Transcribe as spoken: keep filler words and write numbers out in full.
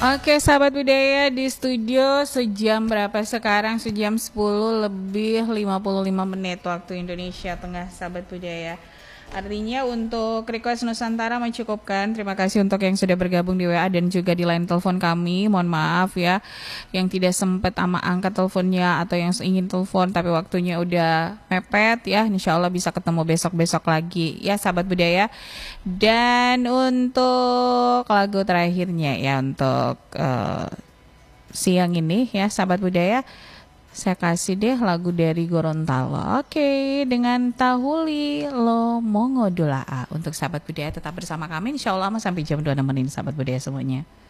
Oke, sahabat budaya di studio sejam berapa sekarang? Sejam sepuluh lebih lima puluh lima menit waktu Indonesia Tengah, sahabat budaya. Artinya untuk request Nusantara mencukupkan. Terima kasih untuk yang sudah bergabung di W A dan juga di line telepon kami. Mohon maaf ya yang tidak sempat ama angkat teleponnya atau yang ingin telepon tapi waktunya udah mepet ya. Insya Allah bisa ketemu besok-besok lagi ya sahabat budaya. Dan untuk lagu terakhirnya ya untuk uh, siang ini ya sahabat budaya, saya kasih deh lagu dari Gorontalo. Oke, dengan Tahuli Lo Mongo Dulaa. Untuk sahabat budaya tetap bersama kami. Insya Allah sampai jam dua nemenin sahabat budaya semuanya.